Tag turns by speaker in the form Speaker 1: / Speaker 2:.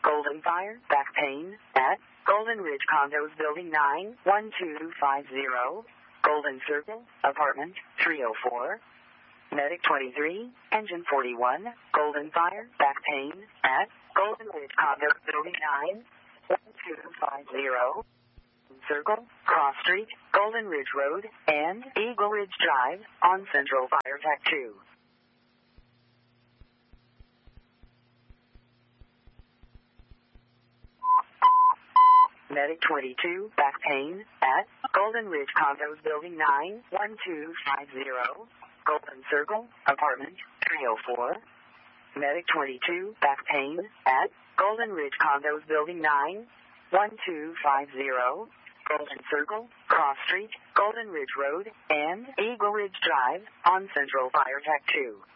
Speaker 1: Golden Fire, back pain, at Golden Ridge Condos Building 9, 1250. Golden Circle, Apartment 304. Medic 23, Engine 41, Golden Fire, back pain, at Golden Ridge Condos Building 9, 1250. Circle, Cross Street, Golden Ridge Road, and Eagle Ridge Drive on Central Fire Tech 2. Medic 22, back pain, at Golden Ridge Condos Building 9, 1250. Golden Circle, Apartment 304. Medic 22, back pain, at Golden Ridge Condos Building 9, 1250. Golden Circle, Cross Street, Golden Ridge Road, and Eagle Ridge Drive on Central Fire Tech 2.